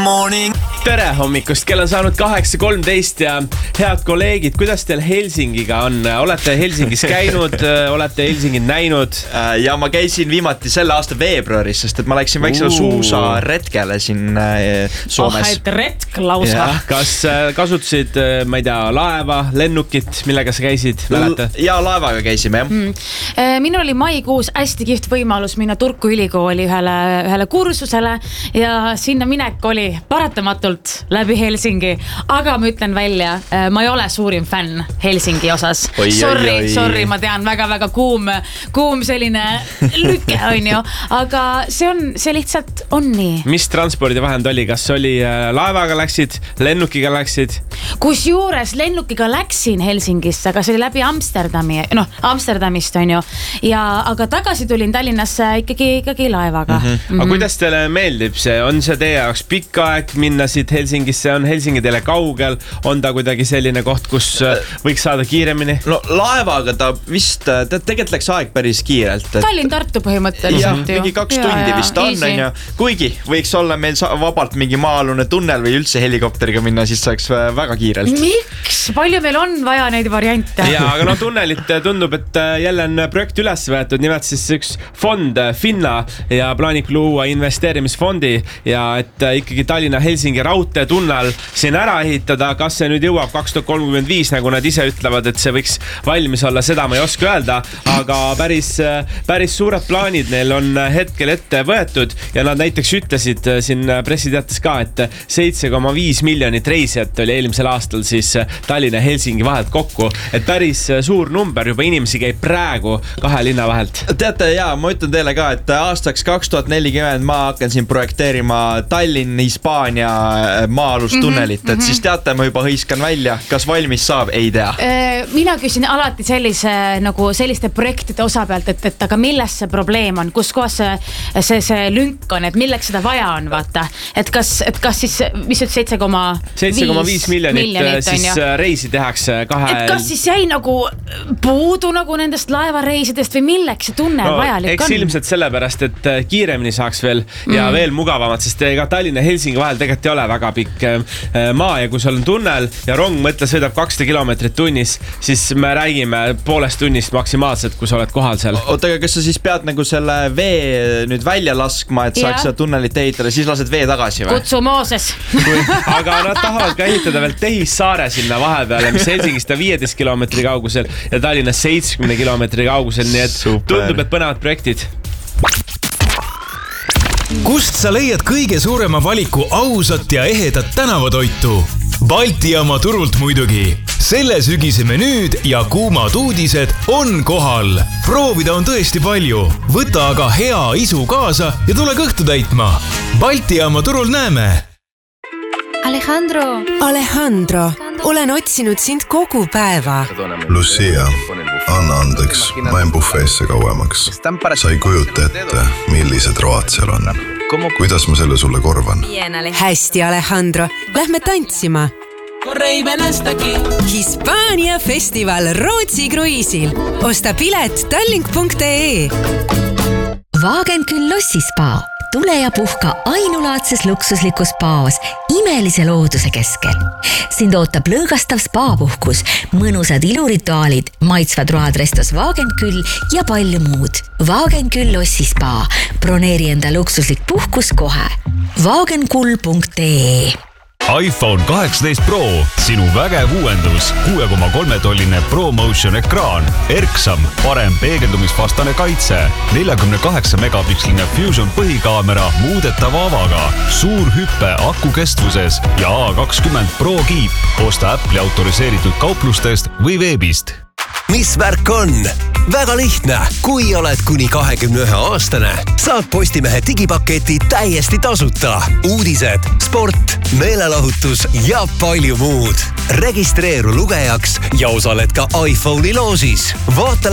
morning. Tere hommikust, kell on saanud 8:13 ja head kolleegid, kuidas teil Helsingiga on? Olete Helsingis käinud, olete Helsingit näinud? Ja ma käisin viimati selle aasta veebruaris, sest et ma läksin väiksele suusaretkele siin Soomes. Et retk lausa. Kas kasutasid, ma ei tea, laeva, lennukit, millega sa käisid? Ja laevaga käisime, jah. Minul oli maikuus hästi kihvt võimalus minna Turku ülikooli ühele kursusele ja sinna minek oli paratamatult läbi Helsingi, aga ma ütlen välja, ma ei ole suurim fänn Helsingi osas. Sorry, ma tean, väga kuum selline lüke on ju, aga see lihtsalt on nii. Mis transpordivahend oli? Kas oli laevaga läksid, lennukiga läksid? Kus juures lennukiga läksin Helsingisse, aga see oli läbi Amsterdamist on ju, aga tagasi tulin Tallinnasse ikkagi laevaga. Aga kuidas teile meeldib see? On see teie jaoks pikk aeg minna siit Helsingisse? On Helsingi teile kaugel? On ta kuidagi selline koht, kus võiks saada kiiremini? No laevaga ta vist, tegelikult läks aeg päris kiirelt. Tallinn-Tartu põhimõtteliselt ju. Mingi 2 tundi vist on ja kuigi võiks olla meil vabalt mingi maa-alune tunnel või üldse helikopteriga minna, siis saaks väga kiirelt. Miks? Palju meil on vaja neid variante? Ja, aga no tunnelit tundub, et jälle on projekt üles võetud, nimelt siis üks fond Finna ja plaanib luua investeerimisfondi ja et ikkagi Tallinna-Helsingi raudteetunnel siin ära ehitada. Kas see nüüd jõuab 2035, nagu nad ise ütlevad, et see võiks valmis olla, seda ma ei oska öelda, aga päris suured plaanid neil on hetkel ette võetud ja nad näiteks ütlesid siin pressiteates ka, et 7,5 miljonit reisijat oli eelmisel aastal siis Tallinna ja Helsingi vahelt kokku, et päris suur number, juba inimesi käib praegu 2 linna vahelt. Teate, ma ütlen teile ka, et aastaks 2040 ma hakkan siin projekteerima Tallinn-Hispaania maa-alustunnelit, et siis teate, ma juba hõiskan välja, kas valmis saab, ei tea. Mina küsin alati selliste projektide osa pealt, et aga milles see probleem on, kus kohas see lünk on, et milleks seda vaja on, vaata. Et kas siis, mis nüüd 7,5 miljonit siis reisi tehakse 2... Et kas siis jäi puudu nendest laevareisidest või milleks see tunnel vajalik on? Eks ilmselt sellepärast, et kiiremini saaks veel ja veel mugavamad, sest ega Tallinna ja Helsingi vahel tegelikult ei ole väga pikk maa ja kui sul on tunnel ja rong sõidab 200 kilomeetrit tunnis, siis me räägime poolest tunnist maksimaalselt, kui sa oled kohal seal. Oota, aga kas sa siis pead selle vee nüüd välja laskma, et saaks seda tunnelit ehitada, siis lased vee tagasi või? Kutsu Mooses. Aga nad tahavad ka ehitada veel Tehissaare sinna vahepeale, mis Helsingist on 15 kilomeetri kaugusel ja Tallinnas 70 kilomeetri kaugusel, nii et tundub, et põnevad projektid. Kust sa leiad kõige suurema valiku ausat ja ehedat tänavatoitu? Balti Jaama turult muidugi. Selle sügise menüüd ja kuumad uudised on kohal. Proovida on tõesti palju. Võta aga hea isu kaasa ja tule kõhtu täitma. Balti Jaama turul näeme. Alejandro, olen otsinud sind kogu päeva. Lucia, anna andeks, ma jäin bufeesse kauemaks. Sa ei kujuta ette, millised road seal on. Kuidas ma selle sulle korvan? Hästi, Alejandro, lähme tantsima. Hispaania festival Rootsi kruiisil. Osta pilet tallink.ee. Wagenküll Lossispa. Tule ja puhka ainulaadses luksuslikus spaas imelise looduse keskel. Sind ootab lõõgastav spaapuhkus, mõnusad ilurituaalid, maitsvad road restos Wagenküll ja palju muud. Wagenküll Lossispa. Broneeri enda luksuslik puhkus kohe. Wagenküll.ee. iPhone 18 Pro, sinu vägev uuendus, 6,3-tolline ProMotion ekraan, erksam, parem peegeldumisvastane kaitse, 48 megapiksline Fusion põhikaamera muudetava avaga, suur hüppe aku kestvuses ja A20 Pro kiip. Osta Apple'i autoriseeritud kauplustest või veebist. Mis värk on? Väga lihtne. Kui oled kuni 21-aastane, saad Postimehe digipaketi täiesti tasuta. Uudised, sport, meelelahutus ja palju muud. Registreeru lugejaks ja osaled ka iPhone'i loosis. Vaata